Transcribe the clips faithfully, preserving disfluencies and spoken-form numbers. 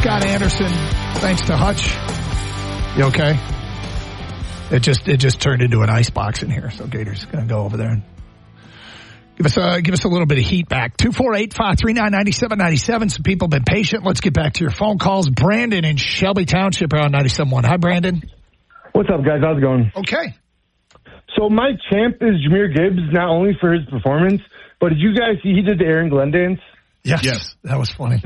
Scott Anderson, thanks to Hutch. You okay? It just it just turned into an ice box in here, so Gator's going to go over there and give us a, give us a little bit of heat back. two four eight, five three nine, nine seven nine seven. Some people have been patient. Let's get back to your phone calls. Brandon in Shelby Township around ninety-seven point one. Hi, Brandon. What's up, guys? How's it going? Okay. So my champ is Jahmyr Gibbs, not only for his performance, but did you guys see he did the Aaron Glenn dance? Yes. Yes. That was funny.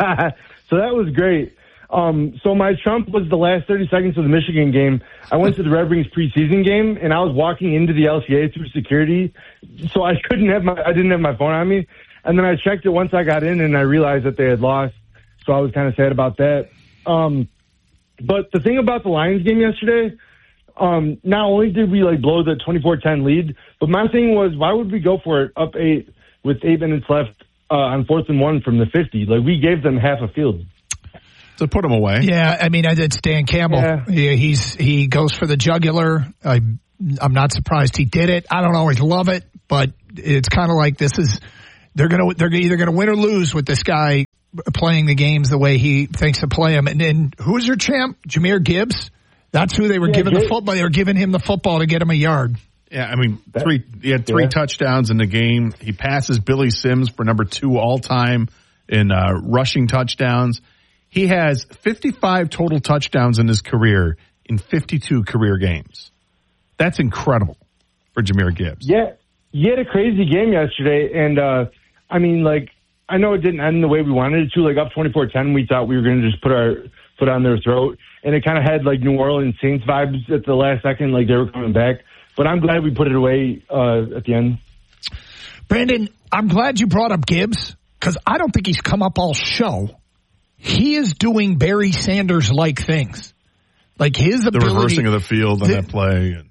So that was great. Um, so my trump was the last thirty seconds of the Michigan game. I went to the Red Wings preseason game, and I was walking into the L C A through security, so I couldn't have my I didn't have my phone on me. And then I checked it once I got in, and I realized that they had lost, so I was kind of sad about that. Um, but the thing about the Lions game yesterday, um, not only did we like blow the twenty-four ten lead, but my thing was, why would we go for it up eight with eight minutes left uh, on fourth and one from the fifty? Like, we gave them half a field. To put him away. Yeah, I mean, it's Dan Campbell. Yeah. Yeah, he's he goes for the jugular. I, I'm not surprised he did it. I don't always love it, but it's kind of like this is they're gonna they're either gonna win or lose with this guy playing the games the way he thinks to play them. And then who's your champ? Jahmyr Gibbs. That's who they were yeah, giving Gibbs. the football. They were giving him the football to get him a yard. Yeah, I mean, three. He had three yeah. touchdowns in the game. He passes Billy Sims for number two all time in uh, rushing touchdowns. He has fifty-five total touchdowns in his career in fifty-two career games. That's incredible for Jahmyr Gibbs. Yeah, he had a crazy game yesterday, and uh, I mean, like, I know it didn't end the way we wanted it to. Like, up twenty-four ten, we thought we were going to just put our foot on their throat, and it kind of had, like, New Orleans Saints vibes at the last second, like they were coming back. But I'm glad we put it away uh, at the end. Brandon, I'm glad you brought up Gibbs, because I don't think he's come up all show. He is doing Barry Sanders-like things. Like his ability. The reversing of the field on the, that play and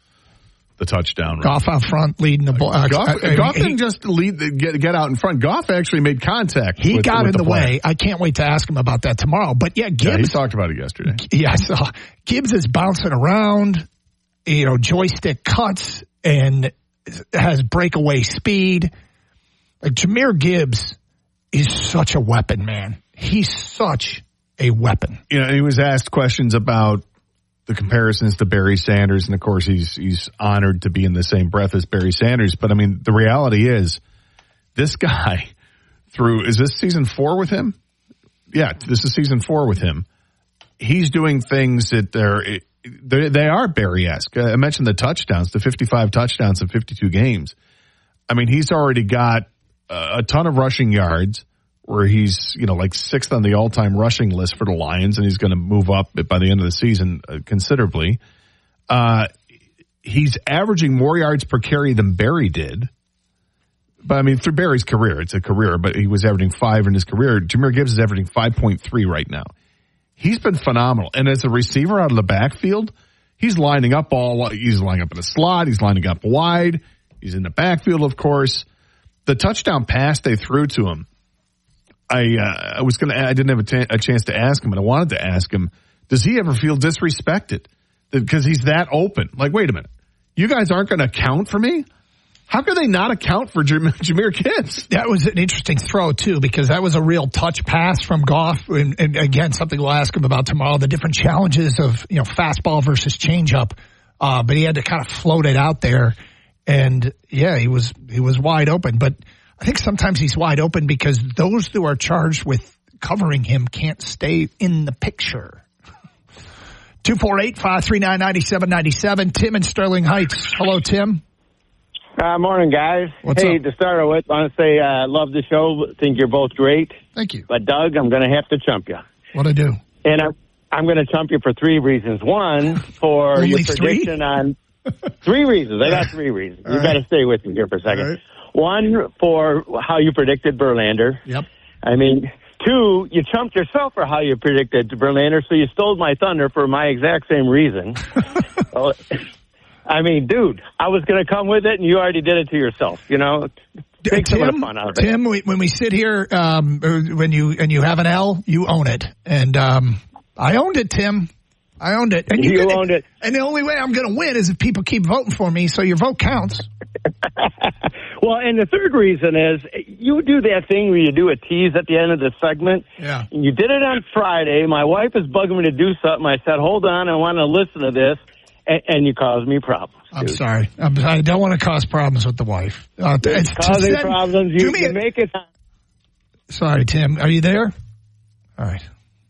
the touchdown. Goff out front leading the ball. Uh, Goff, uh, Goff didn't just lead, get, get out in front. Goff actually made contact. He with, got with in the, the way. I can't wait to ask him about that tomorrow. But yeah, Gibbs. Yeah, he talked about it yesterday. Yeah, I saw. Gibbs is bouncing around, you know, joystick cuts and has breakaway speed. Like Jahmyr Gibbs is such a weapon, man. He's such a weapon. You know, he was asked questions about the comparisons to Barry Sanders, and of course he's he's honored to be in the same breath as Barry Sanders. But I mean, the reality is, this guy through is this season four with him? Yeah, this is season four with him. He's doing things that they're they, they are Barry-esque. I mentioned the touchdowns, the fifty-five touchdowns in fifty-two games. I mean, he's already got a ton of rushing yards, where he's, you know, like sixth on the all-time rushing list for the Lions, and he's going to move up by the end of the season uh, considerably. Uh, he's averaging more yards per carry than Barry did. But, I mean, through Barry's career, it's a career, but he was averaging five in his career. Jahmyr Gibbs is averaging five point three right now. He's been phenomenal. And as a receiver out of the backfield, he's lining up all, he's lining up in a slot, he's lining up wide, he's in the backfield, of course. The touchdown pass they threw to him, I uh, I was gonna I didn't have a, t- a chance to ask him, and I wanted to ask him, does he ever feel disrespected because he's that open? Like, wait a minute, you guys aren't going to account for me? How could they not account for Jam- Jahmyr Gibbs? That was an interesting throw too, because that was a real touch pass from Goff, and, and again, something we'll ask him about tomorrow: the different challenges of, you know, fastball versus changeup. Uh, but he had to kind of float it out there, and yeah, he was he was wide open, but. I think sometimes he's wide open because those who are charged with covering him can't stay in the picture. two four eight, five three nine, nine seven nine seven. Tim in Sterling Heights. Hello, Tim. Uh, morning, guys. What's hey, up? To start with, I want to say I uh, love the show. Think you're both great. Thank you. But, Doug, I'm going to have to chump you. What'd I do? And I'm, I'm going to chump you for three reasons. One, for Only your three? prediction on three reasons. I got three reasons. You right. got to stay with me here for a second. Right. One, for how you predicted Verlander. Yep. I mean, two, you chumped yourself for how you predicted Verlander, so you stole my thunder for my exact same reason. Well, I mean, dude, I was going to come with it, and you already did it to yourself. You know, take Tim, some of the fun out of it. Tim, we, when we sit here, um, when you and you have an L, you own it, and um, I owned it, Tim. I owned it. And you you owned it. And the only way I'm going to win is if people keep voting for me, so your vote counts. Well, and the third reason is you do that thing where you do a tease at the end of the segment. Yeah. And you did it on Friday. My wife is bugging me to do something. I said, hold on, I want to listen to this. And, and you caused me problems. I'm dude. sorry. I'm, I don't want to cause problems with the wife. Uh, to, to Causing send, problems. You, me you a, make it. Sorry, Tim. Are you there? All right.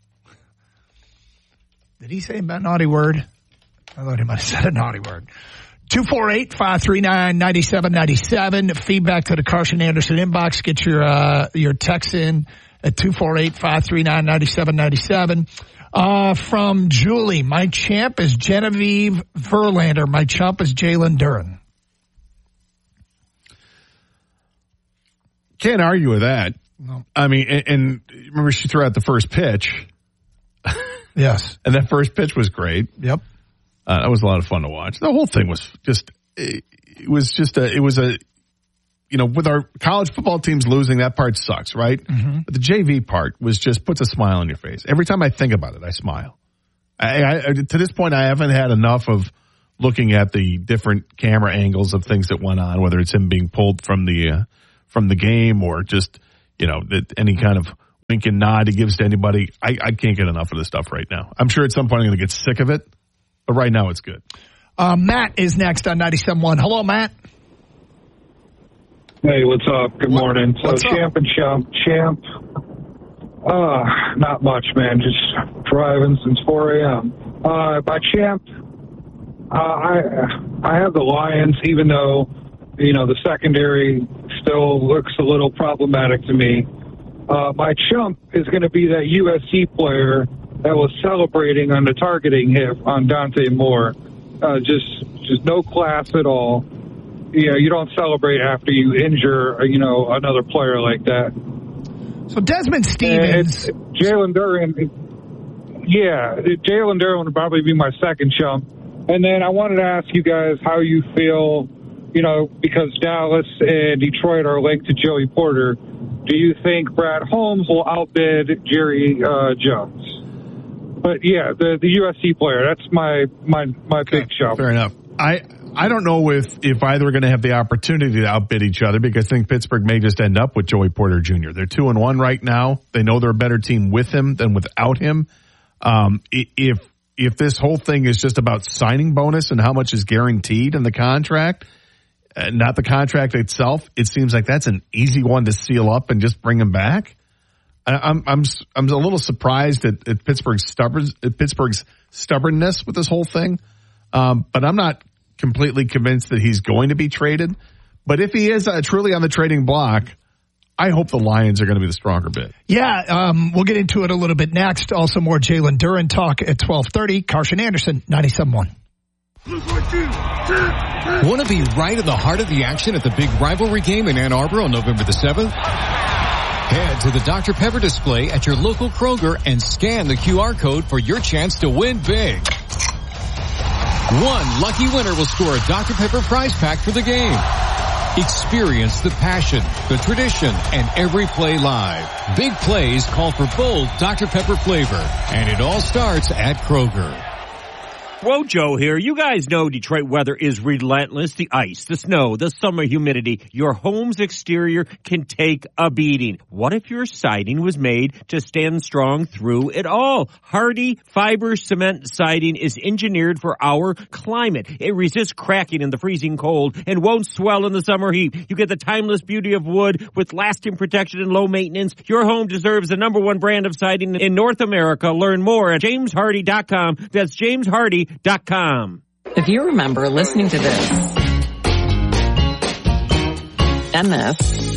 Did he say a naughty word? I thought he might have said a naughty word. two four eight, five three nine, nine seven nine seven. Feedback to the Carson Anderson inbox. Get your uh, your text in at two four eight, five three nine, nine seven nine seven. Uh, from Julie, my champ is Genevieve Verlander. My chump is Jalen Duren. Can't argue with that. No. I mean, and, and remember she threw out the first pitch. Yes. And that first pitch was great. Yep. Uh, that was a lot of fun to watch. The whole thing was just, it, it was just a, it was a, you know, with our college football teams losing, that part sucks, right? Mm-hmm. But the J V part was just puts a smile on your face. Every time I think about it, I smile. I, I, to this point, I haven't had enough of looking at the different camera angles of things that went on, whether it's him being pulled from the, uh, from the game or just, you know, that any kind of wink and nod he gives to anybody. I, I can't get enough of this stuff right now. I'm sure at some point I'm going to get sick of it, but right now it's good. Uh, Matt is next on ninety-seven point one. Hello, Matt. Hey, what's up? Good what, morning. So, champ and champ, champ. Uh, not much, man. Just driving since four a.m. Uh, my champ, uh, I I have the Lions, even though, you know, the secondary still looks a little problematic to me. Uh, my chump is going to be that U S C player that was celebrating on the targeting hit on Dante Moore. Uh, just, just no class at all. You know, you don't celebrate after you injure, you know, another player like that. So Desmond Stevens, Jalen Duren, yeah, Jalen Duren would probably be my second chump. And then I wanted to ask you guys how you feel, you know, because Dallas and Detroit are linked to Joey Porter. Do you think Brad Holmes will outbid Jerry uh, Jones? But yeah, the the U S C player, that's my my my okay, big chump. Fair enough. I I don't know if if either are going to have the opportunity to outbid each other, because I think Pittsburgh may just end up with Joey Porter Junior They're two and one right now. They know they're a better team with him than without him. Um, if if this whole thing is just about signing bonus and how much is guaranteed in the contract, uh, not the contract itself, it seems like that's an easy one to seal up and just bring him back. I, I'm I'm I'm a little surprised at, at Pittsburgh's stubborn at Pittsburgh's stubbornness with this whole thing. Um, but I'm not completely convinced that he's going to be traded. But if he is uh, truly on the trading block, I hope the Lions are going to be the stronger bit. Yeah, um, we'll get into it a little bit next. Also more Jalen Duren talk at twelve thirty. Carson Anderson, ninety-seven point one. Want to be right in the heart of the action at the big rivalry game in Ann Arbor on November the seventh? Head to the Doctor Pepper display at your local Kroger and scan the Q R code for your chance to win big. One lucky winner will score a Doctor Pepper prize pack for the game. Experience the passion, the tradition, and every play live. Big plays call for bold Doctor Pepper flavor, and it all starts at Kroger. Wojo here. You guys know Detroit weather is relentless. The ice, the snow, the summer humidity. Your home's exterior can take a beating. What if your siding was made to stand strong through it all? Hardy Fiber Cement Siding is engineered for our climate. It resists cracking in the freezing cold and won't swell in the summer heat. You get the timeless beauty of wood with lasting protection and low maintenance. Your home deserves the number one brand of siding in North America. Learn more at james hardy dot com. That's james hardy dot com. If you remember listening to this and this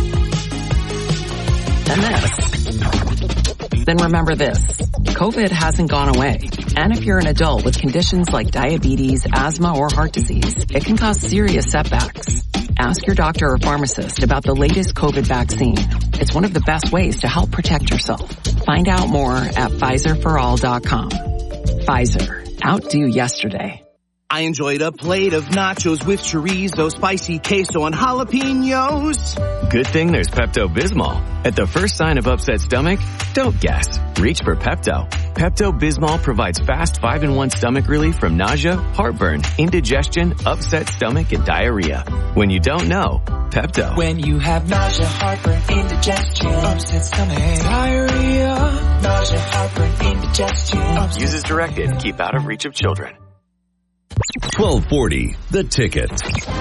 and this, then remember this. COVID hasn't gone away. And if you're an adult with conditions like diabetes, asthma, or heart disease, it can cause serious setbacks. Ask your doctor or pharmacist about the latest COVID vaccine. It's one of the best ways to help protect yourself. Find out more at Pfizer for all dot com. Pfizer. Outdo yesterday. I enjoyed a plate of nachos with chorizo, spicy queso, and jalapenos. Good thing there's Pepto-Bismol. At the first sign of upset stomach, don't guess. Reach for Pepto. Pepto-Bismol provides fast five in one stomach relief from nausea, heartburn, indigestion, upset stomach, and diarrhea. When you don't know, Pepto. When you have nausea, heartburn, indigestion, upset stomach, diarrhea, nausea, heartburn, indigestion. Use as directed. Keep out of reach of children. twelve forty, The Ticket.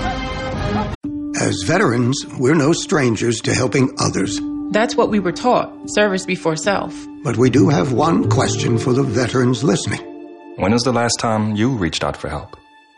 As veterans, we're no strangers to helping others. That's what we were taught, service before self. But we do have one question for the veterans listening. When was the last time you reached out for help?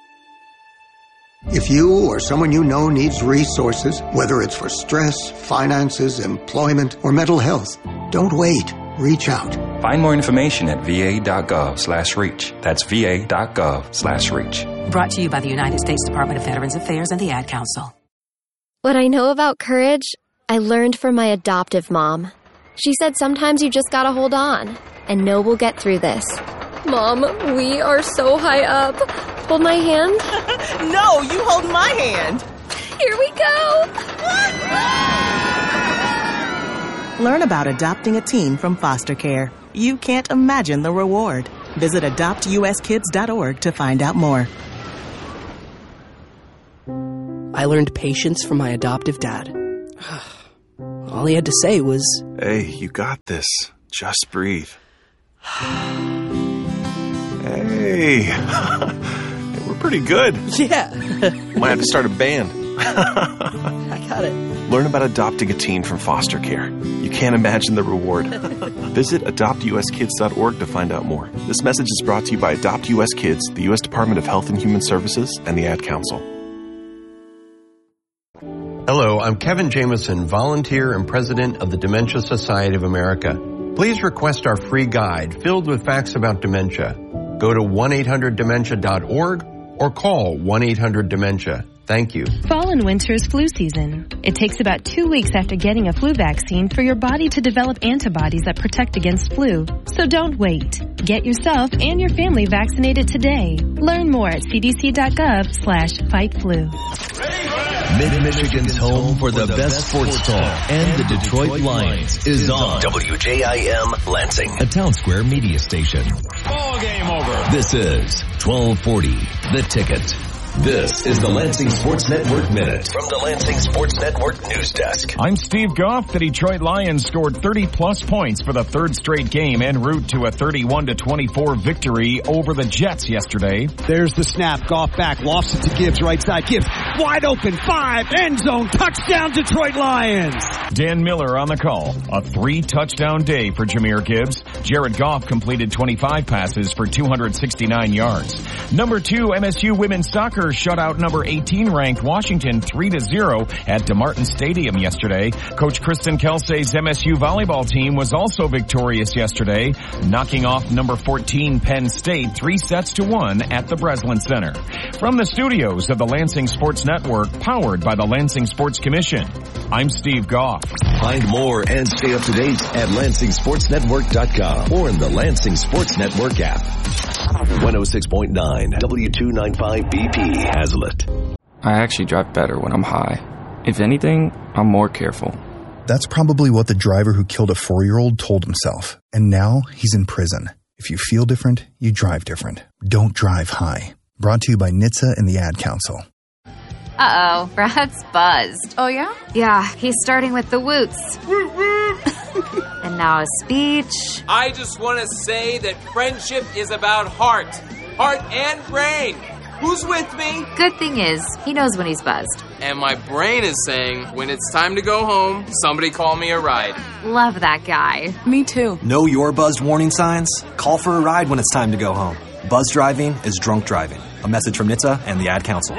If you or someone you know needs resources, whether it's for stress, finances, employment, or mental health, don't wait. Reach out. Find more information at va.gov slash reach. That's va.gov slash reach. Brought to you by the United States Department of Veterans Affairs and the Ad Council. What I know about courage, I learned from my adoptive mom. She said sometimes you just gotta hold on and know we'll get through this. Mom, we are so high up. Hold my hand. No, you hold my hand. Here we go. Learn about adopting a teen from foster care. You can't imagine the reward. Visit adopt u s kids dot org to find out more. I learned patience from my adoptive dad. All he had to say was, "Hey, you got this. Just breathe." Hey, we're pretty good. Yeah. Might have to start a band. I got it. Learn about adopting a teen from foster care. You can't imagine the reward. Visit adopt u s kids dot org to find out more. This message is brought to you by Adopt U S Kids, the U S Department of Health and Human Services, and the Ad Council. Hello, I'm Kevin Jameson, volunteer and president of the Dementia Society of America. Please request our free guide filled with facts about dementia. Go to one eight hundred dementia dot org or call one eight hundred dementia. Thank you. Fall and winter is flu season. It takes about two weeks after getting a flu vaccine for your body to develop antibodies that protect against flu. So don't wait. Get yourself and your family vaccinated today. Learn more at c d c dot gov slash fight flu. Mid-Michigan's home for the best sports talk and the Detroit Lions is on W J I M Lansing, a Town Square media station. Ball game over. This is twelve forty, The Ticket. This is the Lansing Sports Network Minute from the Lansing Sports Network News Desk. I'm Steve Goff. The Detroit Lions scored thirty plus points for the third straight game en route to a thirty-one to twenty-four victory over the Jets yesterday. There's the snap. Goff back, lofts it to Gibbs, right side. Gibbs wide open, five, end zone, touchdown Detroit Lions. Dan Miller on the call. A three-touchdown day for Jahmyr Gibbs. Jared Goff completed twenty-five passes for two hundred sixty-nine yards. Number two, M S U women's soccer shut out number eighteen ranked Washington three to zero at DeMartin Stadium yesterday. Coach Kristen Kelsey's M S U volleyball team was also victorious yesterday, knocking off number fourteen Penn State three sets to one at the Breslin Center. From the studios of the Lansing Sports Network, powered by the Lansing Sports Commission, I'm Steve Goff. Find more and stay up to date at Lansing Sports Network dot com or in the Lansing Sports Network app. one oh six point nine W two ninety-five B P Hazlet. I actually drive better when I'm high. If anything, I'm more careful. That's probably what the driver who killed a four-year-old told himself. And now he's in prison. If you feel different, you drive different. Don't drive high. Brought to you by N H T S A and the Ad Council. Uh-oh, Brad's buzzed. Oh, yeah? Yeah, he's starting with the woots. And now a speech. I just want to say that friendship is about heart. Heart and brain. Who's with me? Good thing is, he knows when he's buzzed. And my brain is saying, when it's time to go home, somebody call me a ride. Love that guy. Me too. Know your buzzed warning signs? Call for a ride when it's time to go home. Buzz driving is drunk driving. A message from N H T S A and the Ad Council.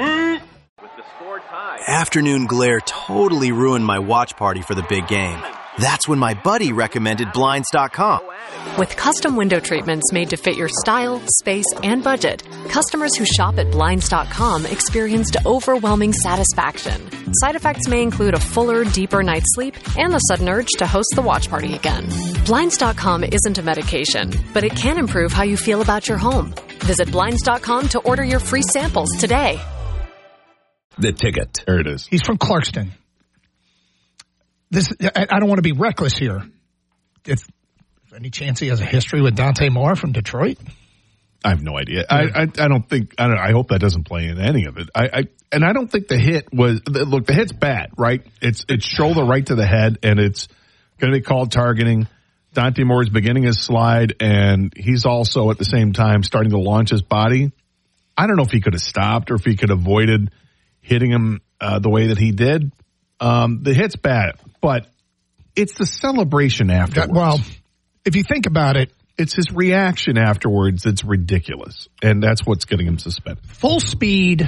Afternoon glare totally ruined my watch party for the big game. That's when my buddy recommended Blinds dot com. With custom window treatments made to fit your style, space, and budget, customers who shop at Blinds dot com experienced overwhelming satisfaction. Side effects may include a fuller, deeper night's sleep and the sudden urge to host the watch party again. Blinds dot com isn't a medication, but it can improve how you feel about your home. Visit Blinds dot com to order your free samples today. The Ticket. There it is. He's from Clarkston. This I, I don't want to be reckless here. If any chance he has a history with Dante Moore from Detroit? I have no idea. I, I I don't think. I don't. I hope that doesn't play in any of it. I, I and I don't think the hit was. Look, the hit's bad, right? It's it's shoulder right to the head, and it's going to be called targeting. Dante Moore is beginning his slide, and he's also at the same time starting to launch his body. I don't know if he could have stopped or if he could have avoided hitting him uh, the way that he did. Um, the hit's bad, but it's the celebration afterwards. Well, if you think about it, it's his reaction afterwards that's ridiculous, and that's what's getting him suspended. Full speed.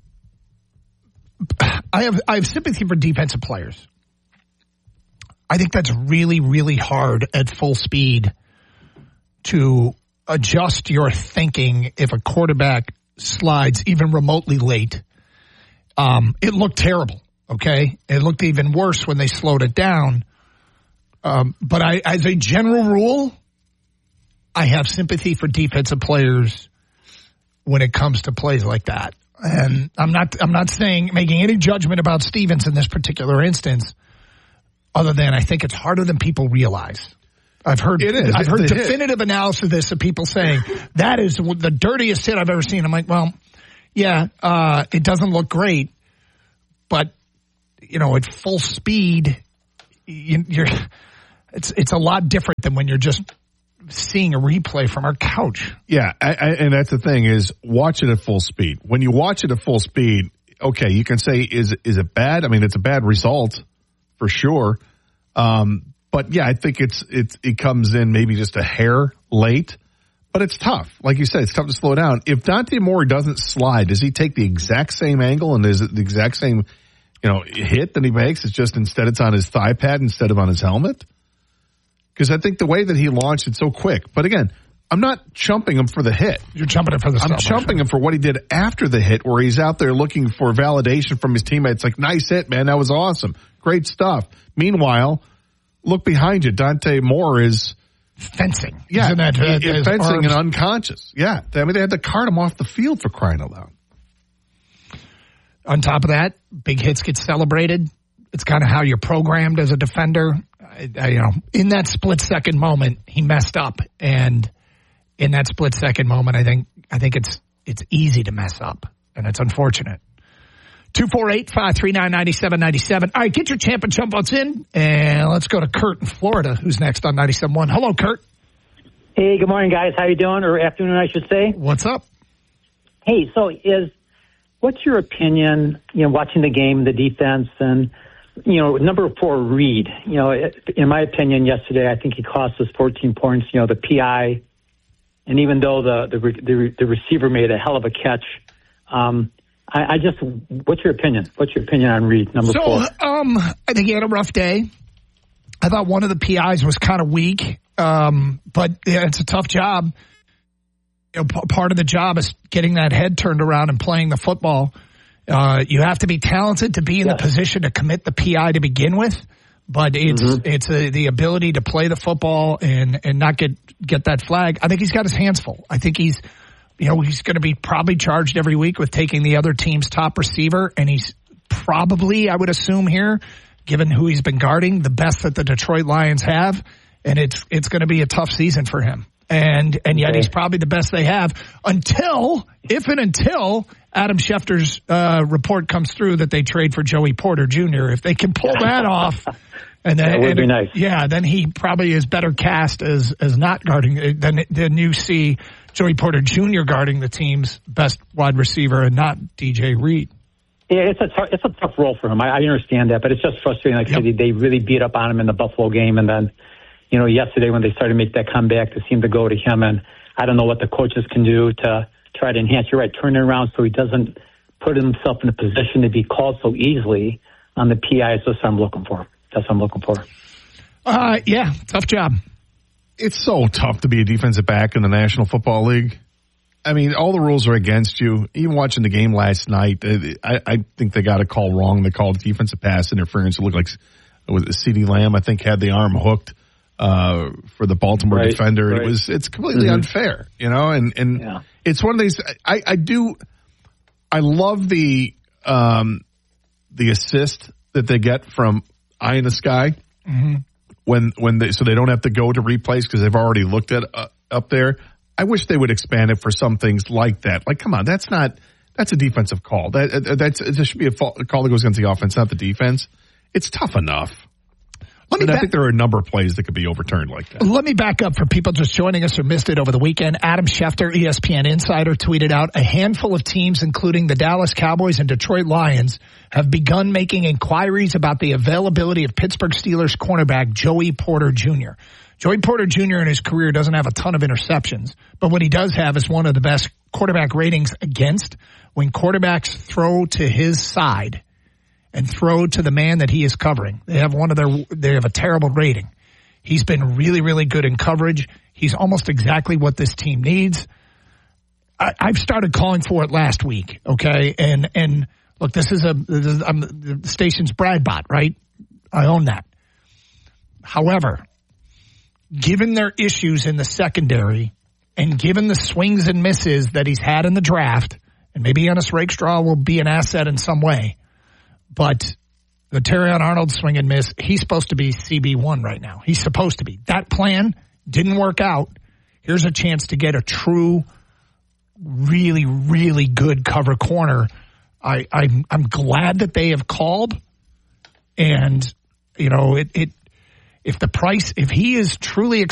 I have I have sympathy for defensive players. I think that's really, really hard at full speed to adjust your thinking if a quarterback slides even remotely late. Um, it looked terrible, okay? It looked even worse when they slowed it down. Um, but I, as a general rule, I have sympathy for defensive players when it comes to plays like that. And I'm not I'm not saying making any judgment about Stevens in this particular instance, other than I think it's harder than people realize. I've heard it is. I've heard it's definitive analysis of this of people saying that is the dirtiest hit I've ever seen. I'm like, well, yeah, uh, it doesn't look great, but you know, at full speed, you, you're it's it's a lot different than when you're just seeing a replay from our couch. Yeah, I, I, and that's the thing is watch it at full speed. When you watch it at full speed, okay, you can say is is it bad? I mean, it's a bad result for sure. Um, but yeah, I think it's it's it comes in maybe just a hair late, but it's tough. Like you said, it's tough to slow down. If Dante Moore doesn't slide, does he take the exact same angle and is it the exact same, you know, hit that he makes? It's just instead it's on his thigh pad instead of on his helmet. Because I think the way that he launched it so quick. But again, I'm not chumping him for the hit. You're chumping him for the I'm chumping him for what he did after the hit, where he's out there looking for validation from his teammates. Like, nice hit, man. That was awesome. Great stuff. Meanwhile, look behind you. Dante Moore is fencing. Yeah, Isn't that, uh, he, his fencing arms? and unconscious. Yeah. I mean, they had to cart him off the field for crying out loud. On top of that, big hits get celebrated. It's kind of how you're programmed as a defender. I, I, you know, in that split second moment, he messed up, and in that split second moment, I think I think it's it's easy to mess up, and it's unfortunate. Two four eight five three nine ninety seven ninety seven. All right, get your champ and chump votes in, and let's go to Kurt in Florida, who's next on ninety-seven point one. Hello, Kurt. Hey, good morning, guys. How you doing? Or afternoon, I should say. What's up? Hey, so is what's your opinion? You know, watching the game, the defense, and you know, number four, Reed. You know, in my opinion, yesterday, I think he cost us fourteen points. You know, the P I, and even though the the the, the receiver made a hell of a catch, um, I, I just, what's your opinion? What's your opinion on Reed, number so, four? Um, I think he had a rough day. I thought one of the P Is was kind of weak, um, but yeah, it's a tough job. You know, p- part of the job is getting that head turned around and playing the football. Uh, you have to be talented to be in yes. the position to commit the P I to begin with, but it's mm-hmm. it's a, the ability to play the football and, and not get get that flag. I think he's got his hands full. I think he's, you know, he's going to be probably charged every week with taking the other team's top receiver, and he's probably, I would assume here, given who he's been guarding, the best that the Detroit Lions have, and it's it's going to be a tough season for him. And and yet okay. he's probably the best they have until, if and until Adam Schefter's uh, report comes through that they trade for Joey Porter Junior If they can pull that off, and then that would and, be nice. Yeah, then he probably is better cast as as not guarding than than you see Joey Porter Junior guarding the team's best wide receiver and not D J Reed. Yeah, it's a t- it's a tough role for him. I, I understand that, but it's just frustrating. Like yep. they really beat up on him in the Buffalo game, and then, you know, yesterday when they started to make that comeback, they seemed to go to him. And I don't know what the coaches can do to try to enhance. You're right, turn it around so he doesn't put himself in a position to be called so easily on the P I. That's what I'm looking for. That's what I'm looking for. Uh, yeah, tough job. It's so tough to be a defensive back in the National Football League. I mean, all the rules are against you. Even watching the game last night, I, I think they got a call wrong. They called defensive pass interference. It looked like it was CeeDee Lamb, I think, had the arm hooked uh, for the Baltimore right, defender. Right. It was it's completely mm-hmm. unfair, you know. And and yeah. it's one of these. I, I do. I love the um, the assist that they get from Eye in the Sky mm-hmm. when when they so they don't have to go to replays because they've already looked at uh, up there. I wish they would expand it for some things like that. Like, come on, that's not that's a defensive call. That that's there should be a, fault, a call that goes against the offense, not the defense. It's tough enough. Let me back, I think there are a number of plays that could be overturned like that. Let me back up for people just joining us or missed it over the weekend. Adam Schefter, E S P N Insider, tweeted out a handful of teams, including the Dallas Cowboys and Detroit Lions, have begun making inquiries about the availability of Pittsburgh Steelers cornerback Joey Porter Junior Joey Porter Junior in his career doesn't have a ton of interceptions, but what he does have is one of the best quarterback ratings against when quarterbacks throw to his side and throw to the man that he is covering. They have one of their, they have a terrible rating. He's been really, really good in coverage. He's almost exactly what this team needs. I, I've started calling for it last week, okay? And, and look, this is a, this is, I'm, the station's Brad bot, right? I own that. However, given their issues in the secondary and given the swings and misses that he's had in the draft, and maybe Ennis Rakestraw will be an asset in some way, but the Terrion Arnold swing and miss, he's supposed to be C B one right now. He's supposed to be. That plan didn't work out. Here's a chance to get a true, really, really good cover corner. I, I'm, I'm glad that they have called. And, you know, it, it if the price, if he is truly